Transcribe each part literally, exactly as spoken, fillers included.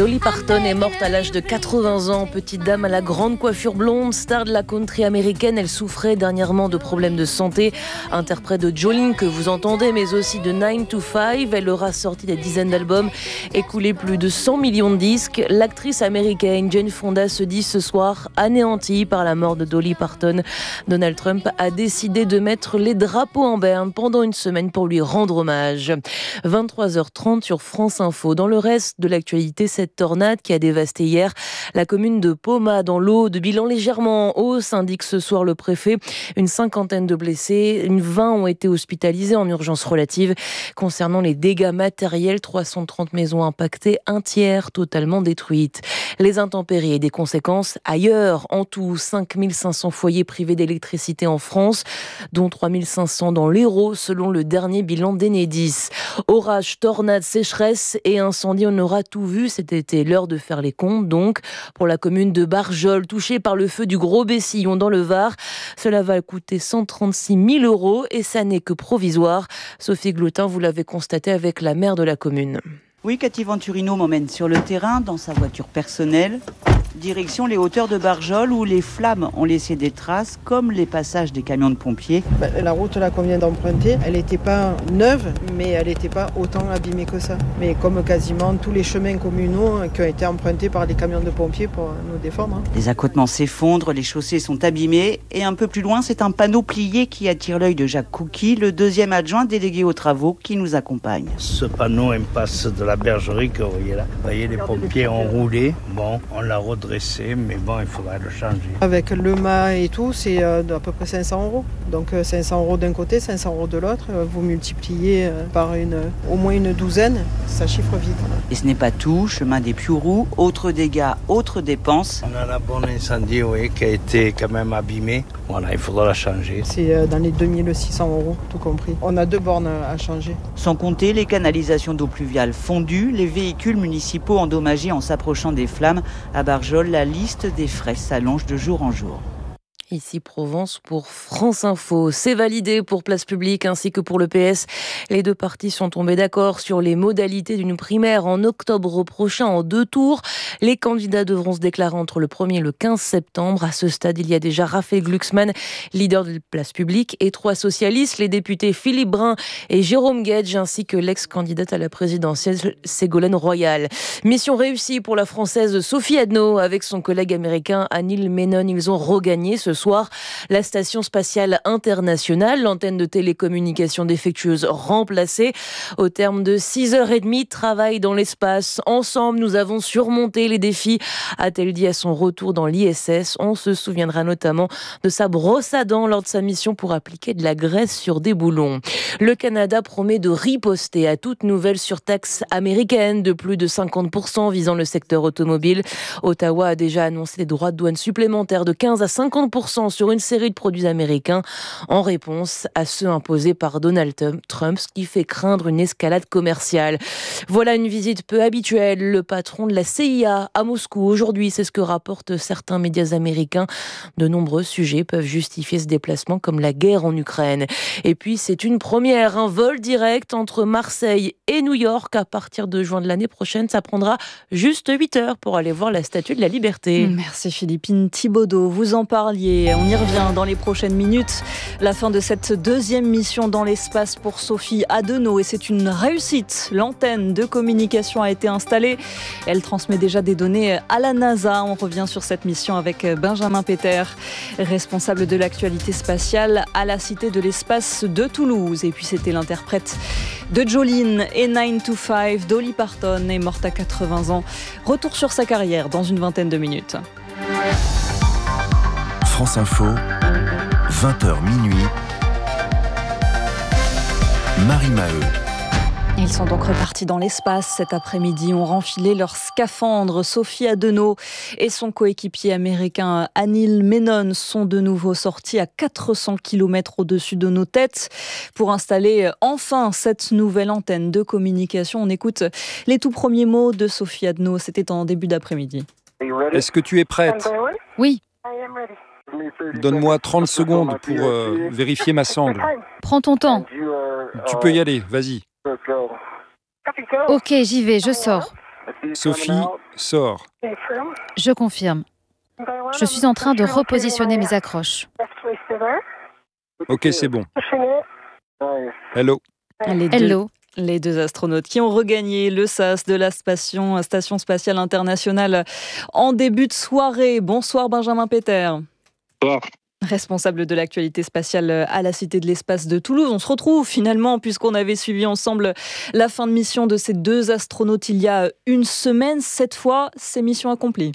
Dolly Parton est morte à l'âge de quatre-vingts ans. Petite dame à la grande coiffure blonde, star de la country américaine, elle souffrait dernièrement de problèmes de santé. Interprète de Jolene que vous entendez, mais aussi de nine to five, elle aura sorti des dizaines d'albums, écoulé plus de cent millions de disques. L'actrice américaine Jane Fonda se dit ce soir anéantie par la mort de Dolly Parton. Donald Trump a décidé de mettre les drapeaux en berne pendant une semaine pour lui rendre hommage. vingt-trois heures trente sur France Info. Dans le reste de l'actualité, cette tornade qui a dévasté hier la commune de Poma dans l'Aude, bilan légèrement en hausse, indique ce soir le préfet. Une cinquantaine de blessés, une vingt ont été hospitalisés en urgence relative. Concernant les dégâts matériels, trois cent trente maisons impactées, un tiers totalement détruites. Les intempéries et des conséquences ailleurs. En tout, cinq mille cinq cents foyers privés d'électricité en France, dont trois mille cinq cents dans l'Hérault, selon le dernier bilan d'Enedis. Orages, tornades, sécheresse et incendies, on aura tout vu. C'était l'heure de faire les comptes, donc, pour la commune de Barjol, touchée par le feu du Gros Bessillon dans le Var. Cela va coûter cent trente-six mille euros et ça n'est que provisoire. Sophie Glotin, vous l'avez constaté avec la maire de la commune. Oui, Cathy Venturino m'emmène sur le terrain dans sa voiture personnelle. Direction les hauteurs de Barjol où les flammes ont laissé des traces comme les passages des camions de pompiers. La route là qu'on vient d'emprunter, elle n'était pas neuve, mais elle n'était pas autant abîmée que ça. Mais comme quasiment tous les chemins communaux qui ont été empruntés par les camions de pompiers pour nous défendre. Les accotements s'effondrent, les chaussées sont abîmées et un peu plus loin, c'est un panneau plié qui attire l'œil de Jacques Couky, le deuxième adjoint délégué aux travaux qui nous accompagne. Ce panneau impasse de la bergerie que vous voyez là. Vous voyez, les pompiers ont roulé. Bon, on l'a redressé, mais bon, il faudrait le changer. Avec le mât et tout, c'est à peu près cinq cents euros. Donc cinq cents euros d'un côté, cinq cents euros de l'autre. Vous multipliez par une, au moins une douzaine, ça chiffre vite. Et ce n'est pas tout. Chemin des Piouroux, autres dégâts, autres dépenses. On a un bon incendie, oui, qui a été quand même abîmé. Voilà, il faudra la changer. C'est dans les deux mille six cents euros, tout compris. On a deux bornes à changer. Sans compter les canalisations d'eau pluviale fondues, les véhicules municipaux endommagés en s'approchant des flammes. À Barjol, la liste des frais s'allonge de jour en jour. Ici Provence pour France Info. C'est validé pour Place Publique ainsi que pour le P S. Les deux partis sont tombés d'accord sur les modalités d'une primaire en octobre prochain en deux tours. Les candidats devront se déclarer entre le premier et le quinze septembre. À ce stade, il y a déjà Raphaël Glucksmann, leader de Place Publique, et trois socialistes, les députés Philippe Brun et Jérôme Guedj, ainsi que l'ex-candidate à la présidentielle Ségolène Royal. Mission réussie pour la Française Sophie Adno avec son collègue américain Anil Menon. Ils ont regagné ce soir la station spatiale internationale, l'antenne de télécommunications défectueuse remplacée. Au terme de six heures trente de travail dans l'espace, ensemble nous avons surmonté les défis, a-t-elle dit à son retour dans l'I S S. On se souviendra notamment de sa brosse à dents lors de sa mission pour appliquer de la graisse sur des boulons. Le Canada promet de riposter à toute nouvelle surtaxe américaine de plus de cinquante pour cent visant le secteur automobile. Ottawa a déjà annoncé des droits de douane supplémentaires de quinze à cinquante pour cent sur une série de produits américains en réponse à ceux imposés par Donald Trump, ce qui fait craindre une escalade commerciale. Voilà une visite peu habituelle. Le patron de la C I A à Moscou aujourd'hui, c'est ce que rapportent certains médias américains. De nombreux sujets peuvent justifier ce déplacement, comme la guerre en Ukraine. Et puis c'est une première, un vol direct entre Marseille et New York à partir de juin de l'année prochaine. Ça prendra juste huit heures pour aller voir la Statue de la Liberté. Merci Philippine Thibaudeau, vous en parliez. On y revient dans les prochaines minutes. La fin de cette deuxième mission dans l'espace pour Sophie Adno et c'est une réussite. L'antenne de communication a été installée. Elle transmet déjà des données à la NASA. On revient sur cette mission avec Benjamin Peter, responsable de l'actualité spatiale à la Cité de l'Espace de Toulouse. Et puis c'était l'interprète de Jolene et nine to five. Dolly Parton est morte à quatre-vingts ans. Retour sur sa carrière dans une vingtaine de minutes. France Info, vingt heures minuit, Marie Maheu. Ils sont donc repartis dans l'espace cet après-midi, ont renfilé leur scaphandre. Sophie Adno et son coéquipier américain Anil Menon sont de nouveau sortis à quatre cents kilomètres au-dessus de nos têtes pour installer enfin cette nouvelle antenne de communication. On écoute les tout premiers mots de Sophie Adno, c'était en début d'après-midi. Est-ce que tu es prête ? Oui. Donne-moi trente secondes pour euh, vérifier ma sangle. Prends ton temps. Tu peux y aller, vas-y. Ok, j'y vais, je sors. Sophie, sors. Je confirme. Je suis en train de repositionner mes accroches. Ok, c'est bon. Hello. Les deux, Hello. les deux astronautes qui ont regagné le sas de la station, Station Spatiale Internationale en début de soirée. Bonsoir Benjamin Peter. Bonsoir. Responsable de l'actualité spatiale à la Cité de l'Espace de Toulouse. On se retrouve finalement puisqu'on avait suivi ensemble la fin de mission de ces deux astronautes il y a une semaine. Cette fois, c'est mission accomplie.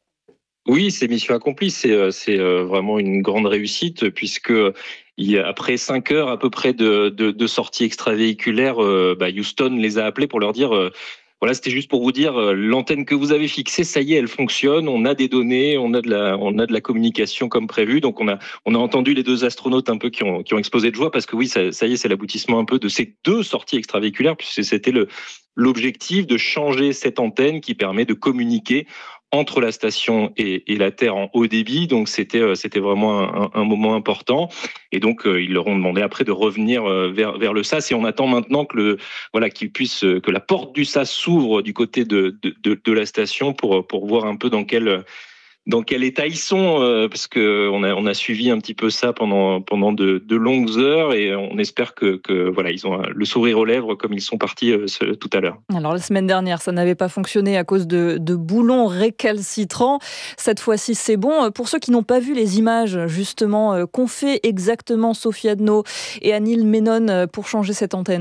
Oui, c'est mission accomplie. C'est, c'est vraiment une grande réussite puisque il y a, après cinq heures à peu près de, de, de sorties extravéhiculaires, euh, bah Houston les a appelés pour leur dire... Euh, Voilà, c'était juste pour vous dire, l'antenne que vous avez fixée, ça y est, elle fonctionne. On a des données, on a de la, on a de la communication comme prévu. Donc on a, on a entendu les deux astronautes un peu qui ont, qui ont explosé de joie parce que oui, ça, ça y est, c'est l'aboutissement un peu de ces deux sorties extravéhiculaires puisque c'était le, l'objectif de changer cette antenne qui permet de communiquer entre la station et, et la Terre en haut débit. Donc c'était, c'était vraiment un, un moment important. Et donc euh, ils leur ont demandé après de revenir euh, vers, vers le sas. Et on attend maintenant que le, voilà, qu'ils puissent, que la porte du sas s'ouvre du côté de, de, de, de la station pour, pour voir un peu dans quel, dans quel état ils sont, euh, parce que on a, on a suivi un petit peu ça pendant, pendant de, de longues heures et on espère que, que voilà, ils ont le sourire aux lèvres comme ils sont partis euh, ce, tout à l'heure. Alors la semaine dernière, ça n'avait pas fonctionné à cause de, de boulons récalcitrants. Cette fois-ci, c'est bon. Pour ceux qui n'ont pas vu les images, justement, qu'ont fait exactement Sophie Adno et Anil Menon pour changer cette antenne ?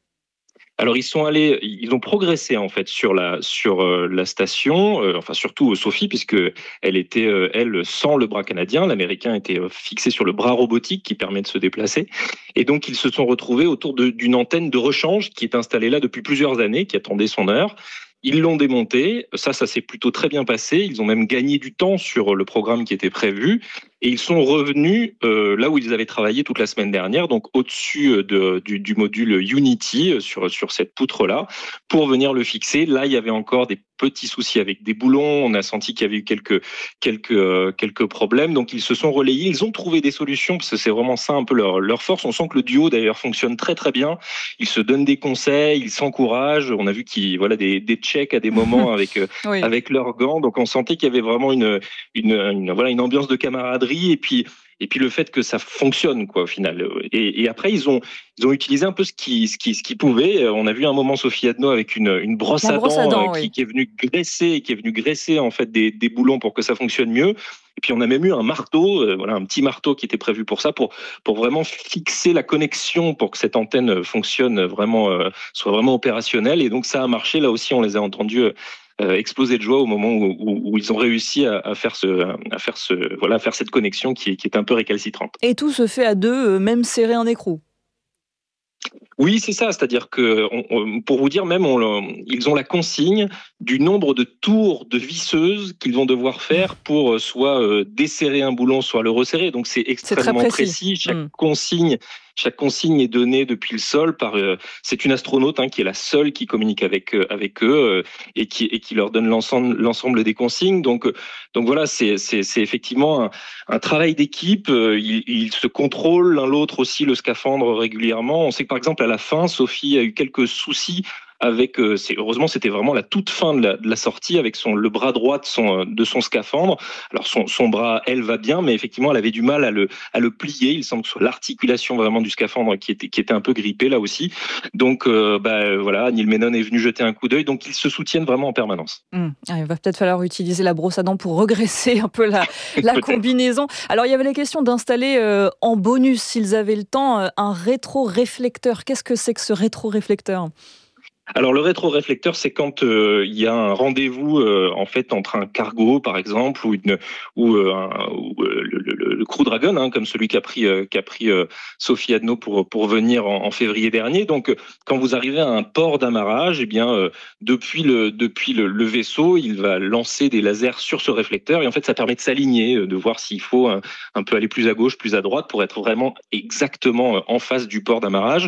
Alors ils sont allés, ils ont progressé en fait sur la sur euh, la station, euh, enfin surtout Sophie puisque elle était euh, elle sans le bras canadien, l'américain était euh, fixé sur le bras robotique qui permet de se déplacer, et donc ils se sont retrouvés autour de, d'une antenne de rechange qui est installée là depuis plusieurs années, qui attendait son heure. Ils l'ont démonté, ça, ça s'est plutôt très bien passé. Ils ont même gagné du temps sur le programme qui était prévu. Et ils sont revenus euh, là où ils avaient travaillé toute la semaine dernière, donc au-dessus de, du, du module Unity, sur, sur cette poutre-là, pour venir le fixer. Là, il y avait encore des petits soucis avec des boulons. On a senti qu'il y avait eu quelques, quelques, euh, quelques problèmes. Donc, ils se sont relayés. Ils ont trouvé des solutions, parce que c'est vraiment ça un peu leur, leur force. On sent que le duo, d'ailleurs, fonctionne très, très bien. Ils se donnent des conseils, ils s'encouragent. On a vu qu'ils, voilà, des, des checks à des moments avec, oui. avec leurs gants. Donc, on sentait qu'il y avait vraiment une, une, une, voilà, une ambiance de camaraderie. Et puis, et puis le fait que ça fonctionne, quoi, au final. Et, et après, ils ont, ils ont utilisé un peu ce qu'ils ce qui, ce qui pouvaient. On a vu un moment Sophie Adno avec une, une brosse à brosse dents, à dents euh, qui, oui. qui est venue graisser, qui est venue graisser en fait des, des boulons pour que ça fonctionne mieux. Et puis on a même eu un marteau, euh, voilà, un petit marteau qui était prévu pour ça, pour pour vraiment fixer la connexion, pour que cette antenne fonctionne vraiment, euh, soit vraiment opérationnelle. Et donc ça a marché. Là aussi, on les a entendus. Euh, Euh, exploser de joie au moment où, où, où ils ont réussi à, à faire ce, à faire ce, voilà, à faire cette connexion qui est, qui est un peu récalcitrante. Et tout se fait à deux, même serré en écrou. Oui, c'est ça. C'est-à-dire que, on, on, pour vous dire, même, on, ils ont la consigne du nombre de tours de visseuses qu'ils vont devoir faire pour soit euh, desserrer un boulon, soit le resserrer. Donc c'est extrêmement c'est précis. précis. Chaque mmh. consigne. Chaque consigne est donnée depuis le sol par. Euh, c'est une astronaute hein, qui est la seule qui communique avec euh, avec eux euh, et qui et qui leur donne l'ensemble l'ensemble des consignes. Donc euh, donc voilà, c'est c'est c'est effectivement un, un travail d'équipe. Euh, ils, ils se contrôlent l'un l'autre aussi le scaphandre régulièrement. On sait que par exemple à la fin, Sophie a eu quelques soucis. Avec, euh, c'est, heureusement, c'était vraiment la toute fin de la, de la sortie avec son, le bras droit de son, de son scaphandre. Alors, son, son bras, elle, va bien, mais effectivement, elle avait du mal à le, à le plier. Il semble que ce soit l'articulation vraiment du scaphandre qui était, qui était un peu grippée là aussi. Donc, euh, bah, voilà, Anil Menon est venu jeter un coup d'œil. Donc, ils se soutiennent vraiment en permanence. Mmh. Ah, il va peut-être falloir utiliser la brosse à dents pour regresser un peu la, la combinaison. Alors, il y avait la question d'installer euh, en bonus, s'ils avaient le temps, euh, un rétro-réflecteur. Qu'est-ce que c'est que ce rétro-réflecteur ? Alors le rétroréflecteur, c'est quand euh, il y a un rendez-vous euh, en fait entre un cargo par exemple ou une ou, euh, un, ou euh, le, le, le Crew Dragon, hein, comme celui qu'a pris euh, qu'a pris euh, Sophie Adno pour pour venir en, en février dernier. Donc quand vous arrivez à un port d'amarrage, eh bien euh, depuis le depuis le, le vaisseau, il va lancer des lasers sur ce réflecteur et en fait ça permet de s'aligner, de voir s'il faut un, un peu aller plus à gauche, plus à droite pour être vraiment exactement en face du port d'amarrage.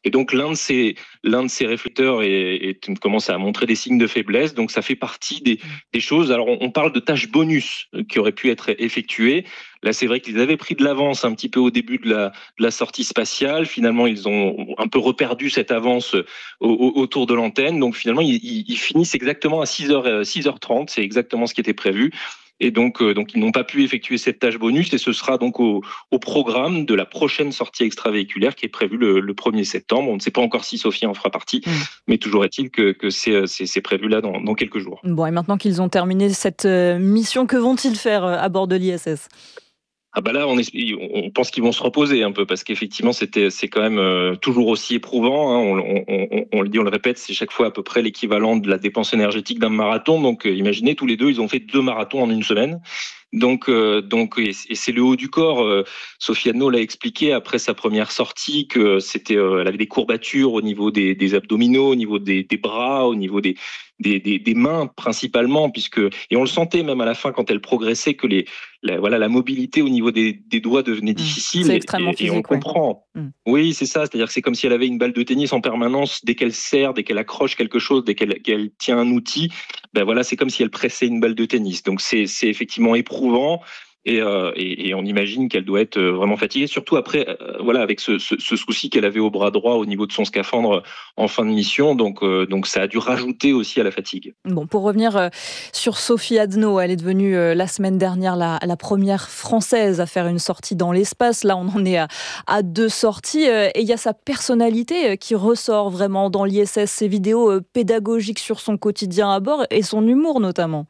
Et donc l'un de ces l'un de ces réflecteurs est, est, commence à montrer des signes de faiblesse. Donc ça fait partie des, des choses. Alors on, on parle de tâches bonus qui auraient pu être effectuées. Là, c'est vrai qu'ils avaient pris de l'avance un petit peu au début de la, de la sortie spatiale. Finalement, ils ont un peu reperdu cette avance au, au, autour de l'antenne. Donc finalement, ils, ils, ils finissent exactement à six heures trente. C'est exactement ce qui était prévu. Et donc, euh, donc ils n'ont pas pu effectuer cette tâche bonus et ce sera donc au, au programme de la prochaine sortie extravéhiculaire qui est prévue le, le premier septembre. On ne sait pas encore si Sophie en fera partie, mmh. mais toujours est-il que, que c'est, c'est, c'est prévu là dans, dans quelques jours. Bon, et maintenant qu'ils ont terminé cette mission, que vont-ils faire à bord de l'I S S ? Ah bah là, on, est, on pense qu'ils vont se reposer un peu parce qu'effectivement, c'était, c'est quand même euh, toujours aussi éprouvant. Hein. On, on, on, on le dit, on le répète, c'est chaque fois à peu près l'équivalent de la dépense énergétique d'un marathon. Donc, euh, imaginez, tous les deux, ils ont fait deux marathons en une semaine. Donc, euh, donc, et, et c'est le haut du corps. Euh, Sophie Adno l'a expliqué après sa première sortie que c'était, euh, elle avait des courbatures au niveau des, des abdominaux, au niveau des, des bras, au niveau des, des, des, des mains principalement, puisque et on le sentait même à la fin quand elle progressait que les, la, voilà, la mobilité au niveau des, des doigts devenait mmh, difficile. C'est extrêmement et, physique, et on comprend. Ouais. Oui, c'est ça. C'est-à-dire que c'est comme si elle avait une balle de tennis en permanence. Dès qu'elle serre, dès qu'elle accroche quelque chose, dès qu'elle, qu'elle tient un outil, ben voilà, c'est comme si elle pressait une balle de tennis. Donc c'est, c'est effectivement éprouvant. Et, euh, et, et on imagine qu'elle doit être vraiment fatiguée, surtout après, euh, voilà, avec ce, ce, ce souci qu'elle avait au bras droit au niveau de son scaphandre en fin de mission. Donc, euh, donc ça a dû rajouter aussi à la fatigue. Bon, pour revenir euh, sur Sophie Adno, elle est devenue euh, la semaine dernière la, la première française à faire une sortie dans l'espace. Là, on en est à, à deux sorties. Euh, et il y a sa personnalité euh, qui ressort vraiment dans l'I S S, ses vidéos euh, pédagogiques sur son quotidien à bord et son humour notamment.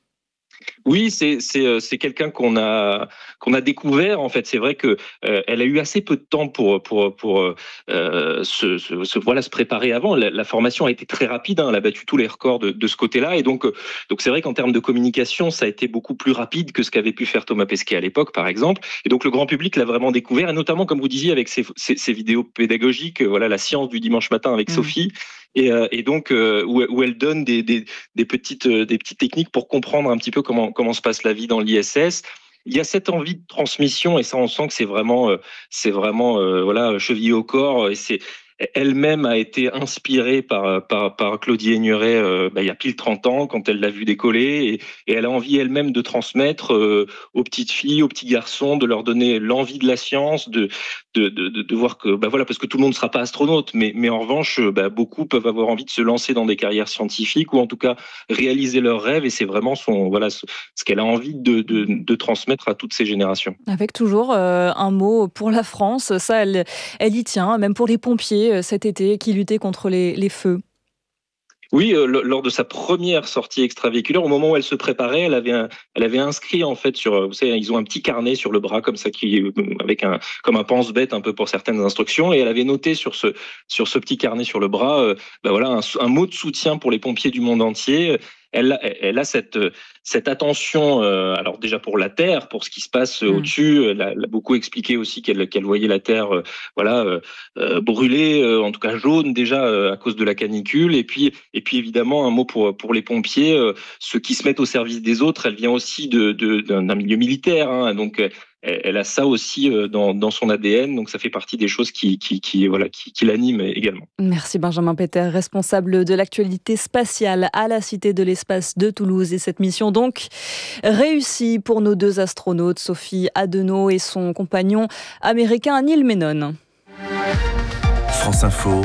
Oui, c'est c'est c'est quelqu'un qu'on a qu'on a découvert en fait. C'est vrai que euh, elle a eu assez peu de temps pour pour pour euh, se, se, se voilà se préparer avant. La, la formation a été très rapide. Hein, elle a battu tous les records de, de ce côté-là. Et donc donc c'est vrai qu'en termes de communication, ça a été beaucoup plus rapide que ce qu'avait pu faire Thomas Pesquet à l'époque, par exemple. Et donc le grand public l'a vraiment découvert, et notamment comme vous disiez avec ses ses, ses vidéos pédagogiques. Voilà, la science du dimanche matin avec mmh. Sophie. Et, euh, et donc euh, où, où elle donne des, des, des petites euh, des petites techniques pour comprendre un petit peu comment comment se passe la vie dans l'I S S. Il y a cette envie de transmission et ça on sent que c'est vraiment euh, c'est vraiment euh, voilà chevillé au corps, et c'est elle-même a été inspirée par par par Claudie Aigneret euh, bah, il y a pile trente ans quand elle l'a vu décoller, et, et elle a envie elle-même de transmettre euh, aux petites filles, aux petits garçons, de leur donner l'envie de la science, de de de, de voir que bah voilà, parce que tout le monde ne sera pas astronaute, mais mais en revanche bah, beaucoup peuvent avoir envie de se lancer dans des carrières scientifiques ou en tout cas réaliser leurs rêves, et c'est vraiment son voilà ce, ce qu'elle a envie de, de de transmettre à toutes ces générations. Avec toujours euh, un mot pour la France, ça elle elle y tient, même pour les pompiers cet été qui luttaient contre les, les feux. Oui, euh, lors de sa première sortie extravéhiculaire, au moment où elle se préparait, elle avait, un, elle avait inscrit en fait sur, vous savez, ils ont un petit carnet sur le bras comme ça, qui avec un comme un pense-bête un peu pour certaines instructions, et elle avait noté sur ce sur ce petit carnet sur le bras, euh, ben voilà, un, un mot de soutien pour les pompiers du monde entier. Elle, elle a cette, cette attention, euh, alors déjà pour la Terre, pour ce qui se passe mmh. au-dessus. Elle a, elle a beaucoup expliqué aussi qu'elle, qu'elle voyait la Terre euh, voilà, euh, euh, brûler, euh, en tout cas jaune déjà euh, à cause de la canicule. Et puis, et puis évidemment, un mot pour, pour les pompiers, euh, ceux qui se mettent au service des autres. Elle vient aussi de, de, d'un, d'un milieu militaire, hein, donc elle a ça aussi dans, dans son A D N, donc ça fait partie des choses qui, qui, qui, voilà, qui, qui l'animent également. Merci Benjamin Peter, responsable de l'actualité spatiale à la Cité de l'Espace de Toulouse. Et cette mission donc réussie pour nos deux astronautes, Sophie Adno et son compagnon américain Neil Menon. France Info,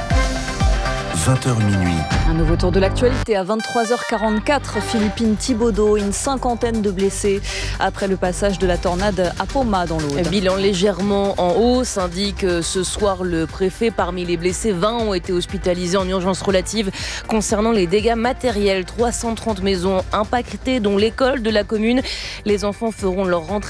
vingt heures minuit. Un nouveau tour de l'actualité à vingt-trois heures quarante-quatre, Philippine Thibaudeau, une cinquantaine de blessés après le passage de la tornade à Poma dans l'Aude. Bilan légèrement en hausse, indique ce soir le préfet. Parmi les blessés, vingt ont été hospitalisés en urgence relative. Concernant les dégâts matériels, trois cent trente maisons impactées, dont l'école de la commune. Les enfants feront leur rentrée